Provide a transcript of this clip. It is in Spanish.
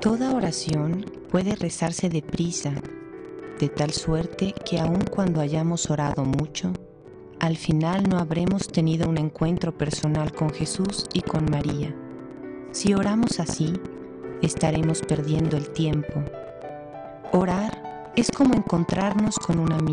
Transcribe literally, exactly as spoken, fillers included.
Toda oración puede rezarse deprisa, de tal suerte que aun cuando hayamos orado mucho, al final no habremos tenido un encuentro personal con Jesús y con María. Si oramos así, estaremos perdiendo el tiempo. Orar es como encontrarnos con un amigo.